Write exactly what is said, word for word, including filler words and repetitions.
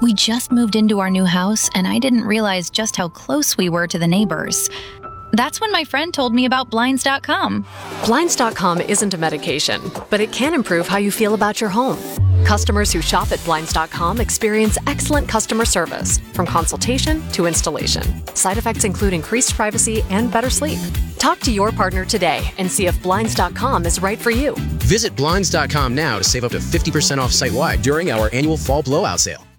We just moved into our new house, and I didn't realize just how close we were to the neighbors. That's when my friend told me about Blinds dot com. Blinds dot com isn't a medication, but it can improve how you feel about your home. Customers who shop at Blinds dot com experience excellent customer service, from consultation to installation. Side effects include increased privacy and better sleep. Talk to your partner today and see if Blinds dot com is right for you. Visit Blinds dot com now to save up to fifty percent off site-wide during our annual fall blowout sale.